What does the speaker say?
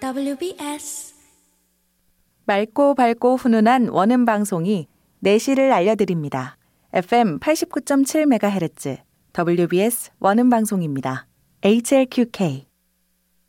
WBS 맑고 밝고 훈훈한 원음 방송이 내실을 알려드립니다. FM 89.7MHz WBS 원음 방송입니다. HLQK